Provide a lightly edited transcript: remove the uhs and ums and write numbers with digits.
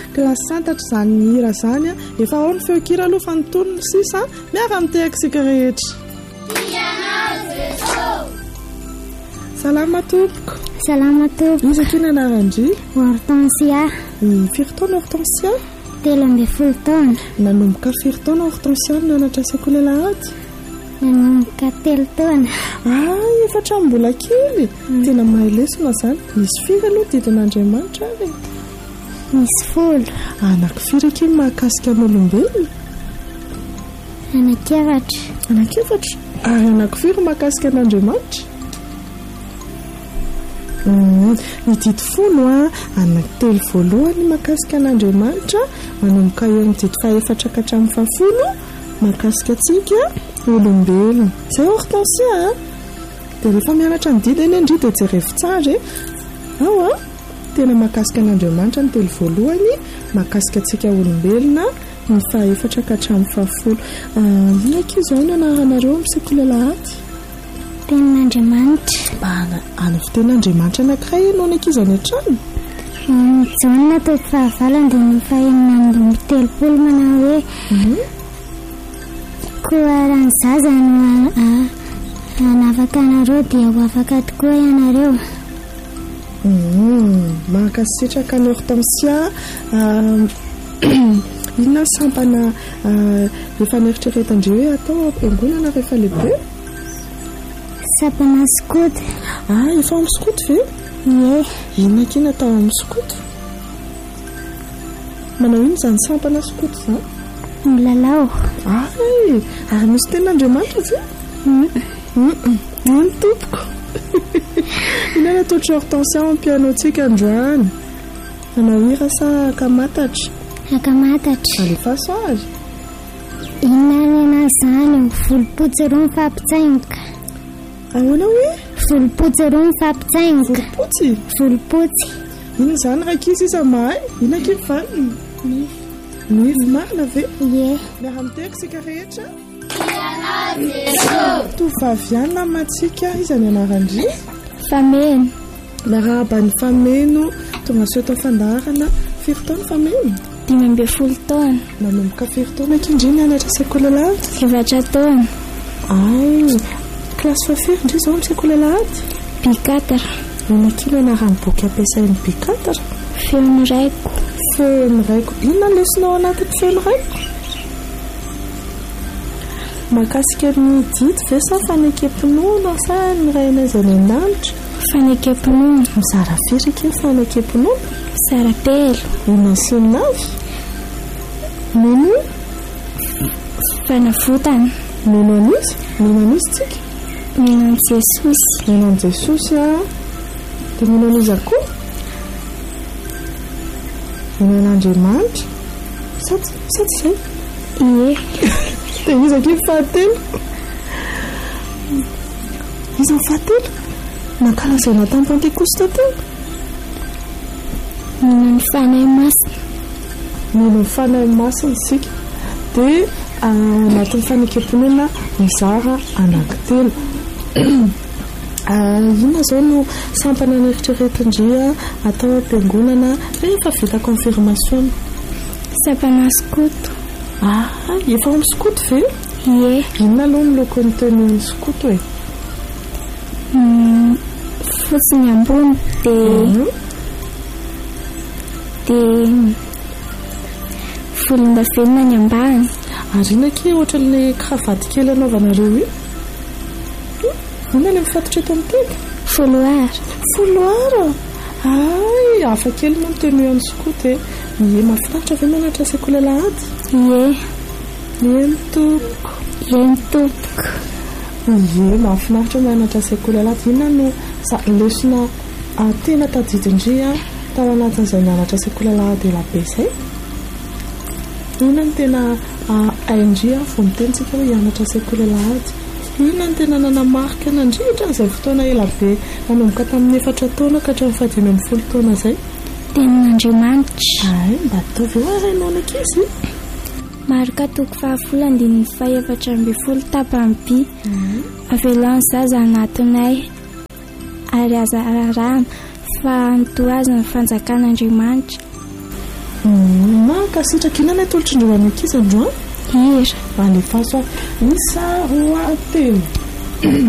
kilasy santatra izany ny hira zany a efa ao ny feokira aloha fa nitonony sisa miara mitehaka sika rehetra. Salama tompoko. Salama tompoko. Izy kina anarandry? Hortensia. Firy taona Hortensia? 13 taona. Nanomboka firy taona Hortensia no nianatra sekoly lahady? Nanomboka 3 taona. Efa hatramin'ny kely. Tena mahay lesona zany. Misy firy aloha didin'Andriamanitra ary? Misy 10. Anakifiry kely mahakasika n'olombelona? Anakiefatra. Ary anakifiry mahakasika n'Andriamanitra? Ny didy 10 anaky 3 voalohany mahakasika n'Andriamanitra, manomboka eo amin'ny didy 4 ka hatramin'ny 10 mahakasika antsika olombelona. Zay Hortensia dia rehefa mianatra ny didy eny indri dia jerevy tsara tena mahakasika n'Andriamanitra ny 3 voalohany mahakasika antsika olombelona, ny 4 ka hatramin'ny 10. Ina kio izao no anaranareo amin'ny sekoly lahady? Tenin'Andriamanitra. Ana fitenin'Andriamanitra anankiray ianao ny ankizy any an-trano? Jaona tao fahavalany dia ny fahenina amin'ny 30 manao hoe koa raha ny zaza no anafaka anareo dia ho afaka tokoa ianareo. Mankasitraka ny Hortensia inona sampana efa nieritreretandreo hoe atao ampiangonana rehefa lehibe? Sampana skoto. Efa amin'ny skoto ve? Ie. Inona kina atao amin'ny skoto? Manao ino izany sampana skoto izany? Milalao. Ary misy tenin'Andriamanitra ve? Ny tompoko. Inona ataotry Hortensia amin'ny pianotsika androany? Manao hira sa akamatatra? Akamatatra. Alefaso azy? Inona izany volompotsy roa mifampitsaingoka. Ahoana hoe? Volompotsy roa mifampitsaingoka. Volompotsy. Ino izany rakizy isa mahay? Ina kely vaniny? Nify marina ve? Ie. Miara mitehaka sika rehetra? Tovavy ihany namatsika izany anarandry? Fameno. Miarahaba ny fameno tonga soa tao fandaharana. Firy taona fameno? 12 taona. Nanomboka firy taona kindry nianatra sekoly lahady? 7 taona. Kilasy fahafiry indray izao amin'ny sekoly lahady? B4. Ina kilo anaran'ny boky ampiasain'ny B4? Feno raiko. Inona lesinao anatin'ny feno raiko? Mahakasika ny didy ve sa fanekam-pinoana sa ny ray an'aiza ny andanitra? Fanekam-pinoana. Mizara firy kely fanekam-pinoana? Mizara 3. Ina sy ny navy? Nono? Fanavotana. Nono anisy? Nono anisy tsika? Nono an'i Jesosy. Nono an'i Jesosy dia nono an'iza koa? Nono an'Andriamanitra? Sady izay? Ie. Dia iza kely fahatelo? Iza ny fahatelo? Nankalazaina tamin'ny Pentekosta teo? Nono ny fanahy masina. Nono ny fanahy masina isika. Dia anatin'ny fanekam-pinoana mizara anankitelo. Inona izao no sampana nieritreretindria atao ampiangonana rehefa vita confirmation? Sampana skoto. Efa amin'ny skoto ve? Ie. Inona aloha ny lokon'ny tenin'ny skoto e? Fotsy ny ambony dia volondavenona ny ambany. Ary ina ke ohatran'ilay kravaty kely anaovanareo io? Inona ilay mifatotra eto amin'ny tenda? Foloara. Hafa kely moa miteny eo amin'ny skoto e. Ie, mahafinaritra ve mianatra sekoly lahady? Ie. Ny tompoko. Ie, mahafinaritra mianatra sekoly lahady. Inona no lesona tena tadidindria tao anatin'izay mianatra sekoly lahady elabe izay? Inona no tena haindria vao mitentsika hoe hianatra sekoly lahady? Inona no tena nanamarika nandritra izay fotoana elabe nanomboka tamin'ny 4 taona ka hatramin'ny 15 taona izay? Tenin'Andriamanitra. Mba ataovy eo arainao ny ankizy? Maroka toko 712 tapany by. Avelany zaza anatinay ary aza arahana fa antoazana fanjakan'Andriamanitra. Makasitraka inona tolotr'indreo ankizy androany? Hira. Alefaso isa roa telo.